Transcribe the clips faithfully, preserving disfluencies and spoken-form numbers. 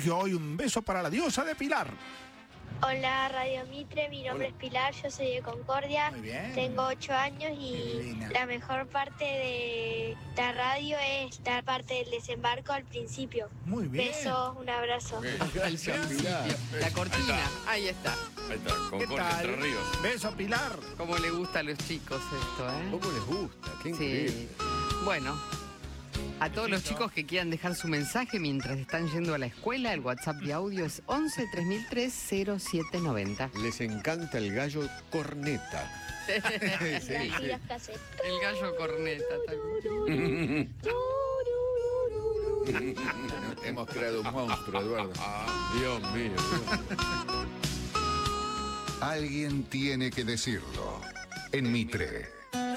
colegio hoy. Un beso para la diosa de Pilar. Hola Radio Mitre, mi nombre Hola. es Pilar, yo soy de Concordia, Muy bien. tengo ocho años y la mejor parte de la radio es la parte del desembarco al principio. Muy bien. Besos, un abrazo. Gracias, Pilar. La cortina, ahí está. Ahí está, ¿Qué Concordia, tal? Entre Ríos. Beso, Pilar. Cómo le gusta a los chicos esto, ¿eh? ¿Cómo les gusta? Qué increíble. Sí. Bueno, a todos los chicos que quieran dejar su mensaje mientras están yendo a la escuela, el WhatsApp de audio es once tres mil tres cero siete noventa. Les encanta el gallo corneta. Sí, Las sí. tiras caseras. El gallo corneta. Hemos creado un monstruo, Eduardo. Dios mío. Alguien tiene que decirlo. En Mitre.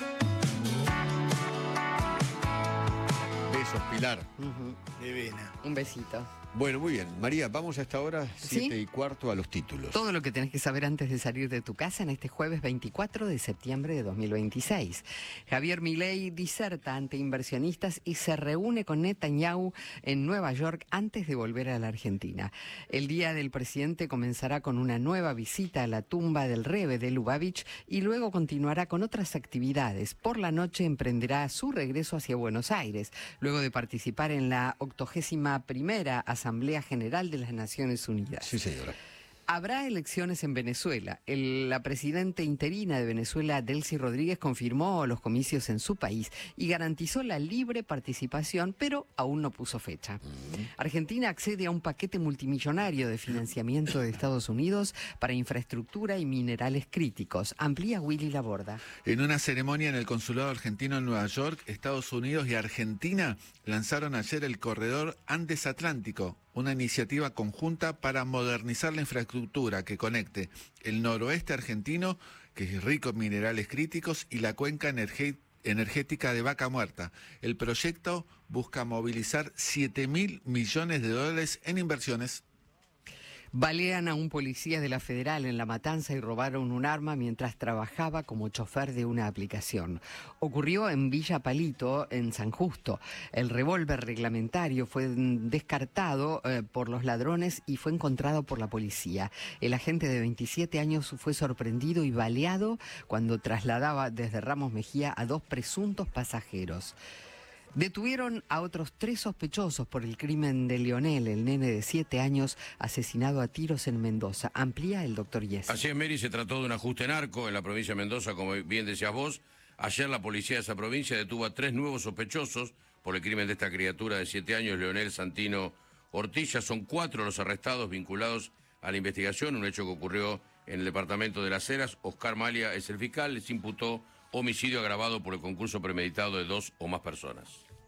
Besos, Pilar. Divina. Un besito. Bueno, muy bien. María, vamos a esta hora, siete ¿Sí? y cuarto, a los títulos. Todo lo que tenés que saber antes de salir de tu casa en este jueves veinticuatro de septiembre de dos mil veintiséis. Javier Milei diserta ante inversionistas y se reúne con Netanyahu en Nueva York antes de volver a la Argentina. El día del presidente comenzará con una nueva visita a la tumba del Rebbe de Lubavitch y luego continuará con otras actividades. Por la noche emprenderá su regreso hacia Buenos Aires, luego de participar en la octogésima primera Asamblea General de las Naciones Unidas. Sí, señora. Habrá elecciones en Venezuela. El- la presidenta interina de Venezuela, Delcy Rodríguez, confirmó los comicios en su país y garantizó la libre participación, pero aún no puso fecha. Argentina accede a un paquete multimillonario de financiamiento de Estados Unidos para infraestructura y minerales críticos. Amplía Willy Laborda. En una ceremonia en el Consulado Argentino en Nueva York, Estados Unidos y Argentina lanzaron ayer el Corredor Andes Atlántico, una iniciativa conjunta para modernizar la infraestructura que conecte el noroeste argentino, que es rico en minerales críticos, y la cuenca energética energética de Vaca Muerta. El proyecto busca movilizar siete mil millones de dólares en inversiones. Balean a un policía de la Federal en La Matanza y robaron un arma mientras trabajaba como chofer de una aplicación. Ocurrió en Villa Palito, en San Justo. El revólver reglamentario fue mm, descartado eh, por los ladrones y fue encontrado por la policía. El agente de veintisiete años fue sorprendido y baleado cuando trasladaba desde Ramos Mejía a dos presuntos pasajeros. Detuvieron a otros tres sospechosos por el crimen de Leonel, el nene de siete años asesinado a tiros en Mendoza. Amplía el doctor Yes. Así es, Mary, se trató de un ajuste narco en la provincia de Mendoza, como bien decías vos. Ayer la policía de esa provincia detuvo a tres nuevos sospechosos por el crimen de esta criatura de siete años, Leonel Santino Ortilla. Son cuatro los arrestados vinculados a la investigación, un hecho que ocurrió en el departamento de Las Heras. Oscar Malia es el fiscal, les imputó homicidio agravado por el concurso premeditado de dos o más personas.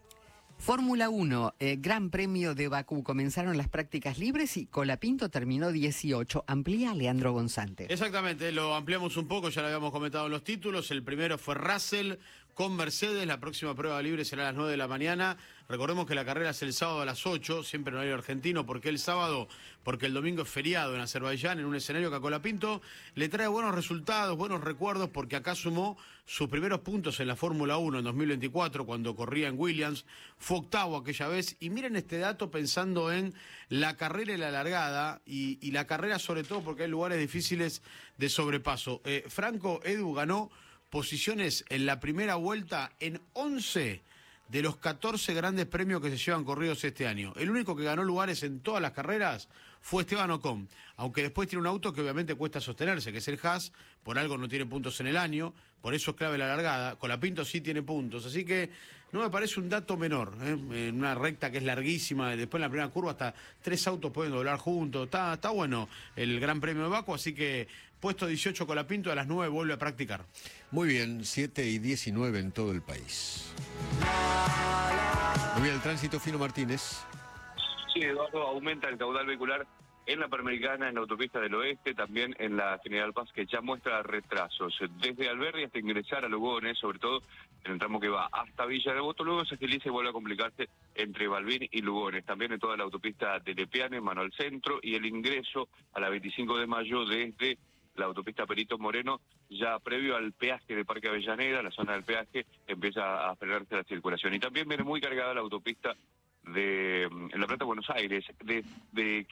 Fórmula uno, eh, Gran Premio de Bakú. Comenzaron las prácticas libres y Colapinto terminó dieciocho. Amplía Leandro Gonzante. Exactamente, lo ampliamos un poco, ya lo habíamos comentado en los títulos. El primero fue Russell con Mercedes, la próxima prueba libre será a las nueve de la mañana. Recordemos que la carrera es el sábado a las ocho, siempre en horario argentino. ¿Por qué el sábado? Porque el domingo es feriado en Azerbaiyán, en un escenario que a Colapinto le trae buenos resultados, buenos recuerdos, porque acá sumó sus primeros puntos en la Fórmula uno en dos mil veinticuatro, cuando corría en Williams. Fue octavo aquella vez. Y miren este dato pensando en la carrera y la largada, y, y la carrera sobre todo porque hay lugares difíciles de sobrepaso. Eh, Franco Edu ganó posiciones en la primera vuelta en once de los catorce grandes premios que se llevan corridos este año. El único que ganó lugares en todas las carreras fue Esteban Ocon, aunque después tiene un auto que obviamente cuesta sostenerse, que es el Haas. Por algo no tiene puntos en el año, por eso es clave la largada. Colapinto sí tiene puntos, así que no me parece un dato menor, ¿eh? En una recta que es larguísima, después en la primera curva hasta tres autos pueden doblar juntos. Está, está bueno el Gran Premio de Bakú, así que puesto dieciocho Colapinto, a las nueve vuelve a practicar. Muy bien, siete y diecinueve en todo el país. Muy bien, el tránsito, Fino Martínez. Sí, Eduardo, aumenta el caudal vehicular en la Panamericana, en la autopista del Oeste, también en la General Paz, que ya muestra retrasos. Desde Alberdi hasta ingresar a Lugones, sobre todo en el tramo que va hasta Villa Devoto, luego se agiliza y vuelve a complicarse entre Balbín y Lugones. También en toda la autopista de Lepiane, mano al centro, y el ingreso a la veinticinco de mayo desde la autopista Perito Moreno, ya previo al peaje de Parque Avellaneda, la zona del peaje, empieza a frenarse la circulación. Y también viene muy cargada la autopista de La Plata, Buenos Aires, de, de